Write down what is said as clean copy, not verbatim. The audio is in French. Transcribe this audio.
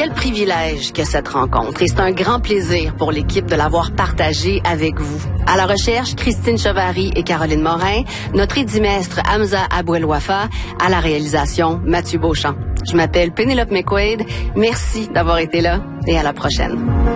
Quel privilège que cette rencontre. Et c'est un grand plaisir pour l'équipe de l'avoir partagée avec vous. À la recherche, Christine Chevary et Caroline Morin. Notre édimestre, Hamza Abouel-Wafa. À la réalisation, Mathieu Beauchamp. Je m'appelle Pénélope McQuaid. Merci d'avoir été là et à la prochaine.